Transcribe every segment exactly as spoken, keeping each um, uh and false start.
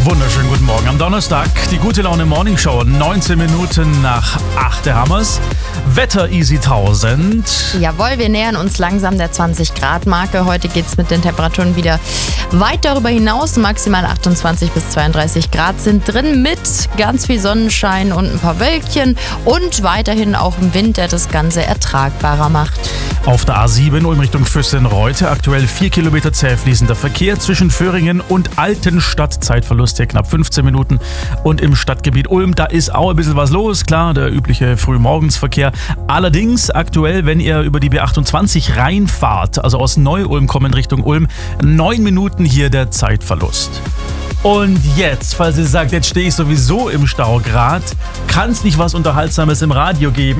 Wunderschönen guten Morgen am Donnerstag. Die gute Laune Morning Show. neunzehn Minuten nach acht der Hammers. Wetter Easy tausend. Jawohl, wir nähern uns langsam der zwanzig Grad Marke. Heute geht es mit den Temperaturen wieder weit darüber hinaus. Maximal achtundzwanzig bis zweiunddreißig Grad sind drin mit ganz viel Sonnenschein und ein paar Wölkchen. Und weiterhin auch ein Wind, der das Ganze ertragbarer macht. Auf der A sieben Ulm Richtung Füssen-Reutte aktuell vier Kilometer zäh fließender Verkehr zwischen Föhringen und Altenstadt. Zeitverlust hier knapp fünfzehn Minuten. Und im Stadtgebiet Ulm, da ist auch ein bisschen was los. Klar, der übliche Frühmorgensverkehr. Allerdings aktuell, wenn ihr über die B achtundzwanzig reinfahrt, also aus Neu-Ulm kommend Richtung Ulm, neun Minuten hier der Zeitverlust. Und jetzt, falls ihr sagt, jetzt stehe ich sowieso im Stau grad, kann es nicht was Unterhaltsames im Radio geben?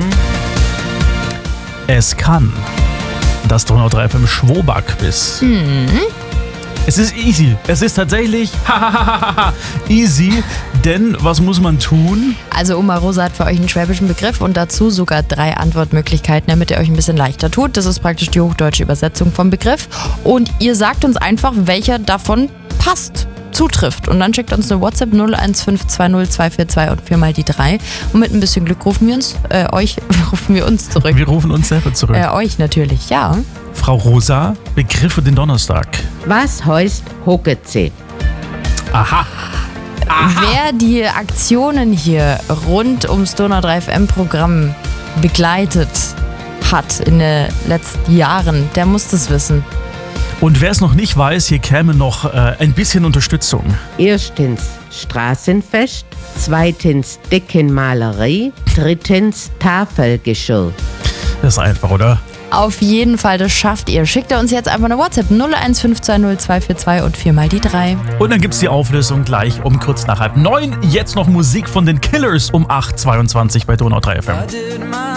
Es kann das Donau drei F M Schwobak-Quiz. Mhm. Es ist easy. Es ist tatsächlich easy, denn was muss man tun? Also Oma Rosa hat für euch einen schwäbischen Begriff und dazu sogar drei Antwortmöglichkeiten, damit ihr euch ein bisschen leichter tut. Das ist praktisch die hochdeutsche Übersetzung vom Begriff. Und ihr sagt uns einfach, welcher davon passt, zutrifft. Und dann schickt uns eine WhatsApp null eins fünf zwei null zwei vier zwei und viermal die drei. Und mit ein bisschen Glück rufen wir uns, äh, euch, rufen wir uns zurück. Wir rufen uns selber zurück. Äh, euch natürlich, ja. Frau Rosa, Begriff für den Donnerstag. Was heißt Hockeze? Aha. Aha. Wer die Aktionen hier rund ums Donau drei F M Programm begleitet hat in den letzten Jahren, der muss das wissen. Und wer es noch nicht weiß, hier käme noch äh, ein bisschen Unterstützung. Erstens Straßenfest, zweitens Deckenmalerei, drittens Tafelgeschirr. Das ist einfach, oder? Auf jeden Fall, das schafft ihr. Schickt ihr uns jetzt einfach eine WhatsApp null eins fünf zwei null zwei vier zwei und viermal die drei. Und dann gibt's die Auflösung gleich um kurz nach halb neun. Jetzt noch Musik von den Killers um acht Uhr zweiundzwanzig bei Donau drei F M.